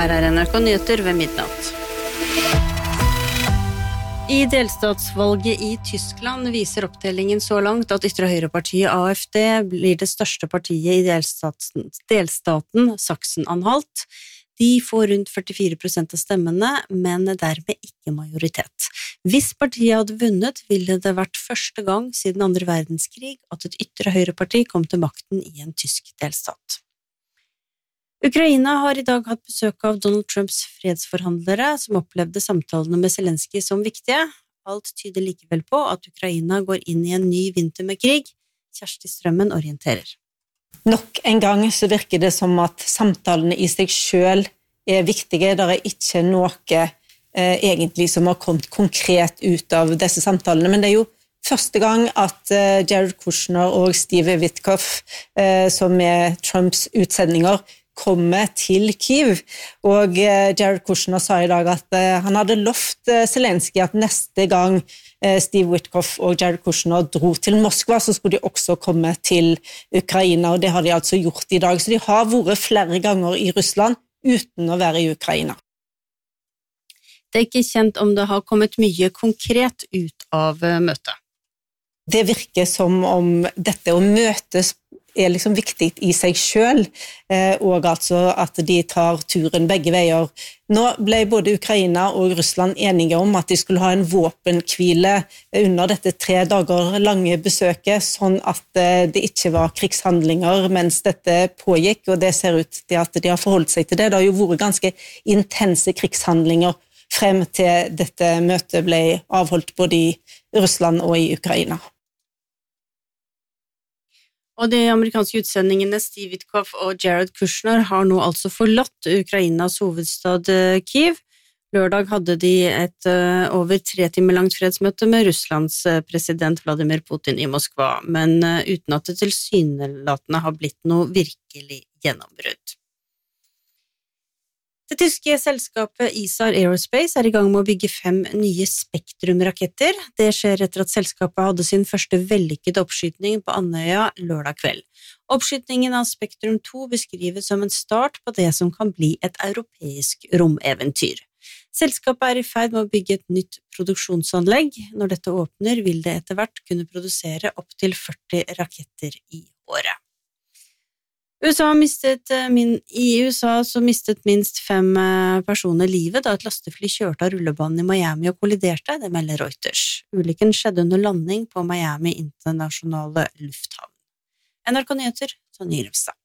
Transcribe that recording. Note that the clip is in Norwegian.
Her NRK Nyheter ved midnatt. I delstatsvalget i Tyskland viser opptellingen så langt at ytre høyrepartiet AfD blir det største partiet i delstaten Sachsen-Anhalt. De får rundt 44% av stemmene, men dermed ikke majoritet. Hvis partiet hadde vunnet, ville det vært første gang siden andre verdenskrig at et ytre høyreparti kom til makten i en tysk delstat. Ukraina har i dag hatt besøk av Donald Trumps fredsforhandlere, som opplevde samtalene med Zelensky som viktige. Alt tyder likevel på at Ukraina går inn i en ny vinter med krig. Kjersti Strømmen orienterer. Nok en gang så virker det som at samtalene i seg selv er viktige. Det er ikke noe egentlig som har kommet konkret ut av disse samtalene, men det er jo første gang at Jared Kushner og Steve Witkoff, som er Trumps utsendinger, komme til Kyiv, og Jared Kushner sa i dag at han hadde lovt Zelensky at neste gang Steve Witkoff og Jared Kushner dro til Moskva, så skulle de også komme til Ukraina, og det har de altså gjort i dag. Så de har vært flere ganger i Russland uten å være i Ukraina. Det er ikke kjent om det har kommet mye konkret ut av møtet. Det virker som om dette å møtes er liksom viktig i seg selv, og altså at de tar turen begge veier. Nå ble både Ukraina og Russland enige om at de skulle ha en våpenhvile under dette 3 dager lange besøket, sånn at det ikke var krigshandlinger mens dette pågikk, og det ser ut til at de har forholdt seg til det. Det har jo vært ganske intense krigshandlinger frem til dette møtet ble avholdt både i Russland og i Ukraina. Og de amerikanske utsendingene Steve Witkoff og Jared Kushner har nå altså forlatt Ukrainas hovedstad Kyiv. Lørdag hadde de et over 3 timer langt fredsmøte med Russlands president Vladimir Putin i Moskva, men uten at det tilsynelatende har blitt noe virkelig gjennombrudd. Det tyske selskapet ISAR Aerospace er i gang med å bygge 5 nye Spektrum-raketter. Det skjer etter at selskapet hadde sin første vellykkede oppskytning på Andøya lørdag kveld. Oppskytningen av Spektrum 2 beskrives som en start på det som kan bli et europeisk romeventyr. Selskapet er i ferd med å bygge et nytt produksjonsanlegg. Når dette åpner, vil det etter hvert kunne produsere opp til 40 raketter i året. I USA så mistet minst 5 personer livet da et lastefly kjørte av rullebanen i Miami og kolliderte, det melder Reuters. Ulykken skjedde under landing på Miami internasjonale lufthavn. NRK Nyheter, Tonje Grevstad.